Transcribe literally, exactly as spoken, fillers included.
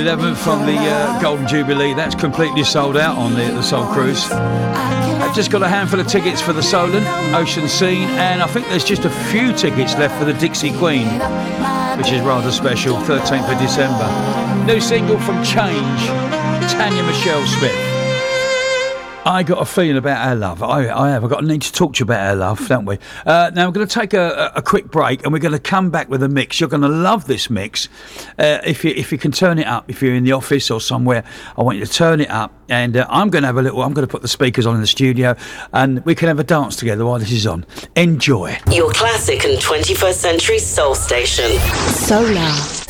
eleventh on the uh, Golden Jubilee. That's completely sold out on the, the Soul Cruise. I've just got a handful of tickets for the Solent Ocean Scene, and I think there's just a few tickets left for the Dixie Queen, which is rather special, thirteenth of December. New single from Change, Tanya Michelle Smith. I got a feeling about our love. I, I have. I've got a need to talk to you about our love, don't we? Uh, now, we're going to take a, a quick break, and we're going to come back with a mix. You're going to love this mix. Uh, if you if you can turn it up, if you're in the office or somewhere, I want you to turn it up. And uh, I'm going to have a little, I'm going to put the speakers on in the studio, and we can have a dance together while this is on. Enjoy. Your classic and twenty-first century soul station. Solar.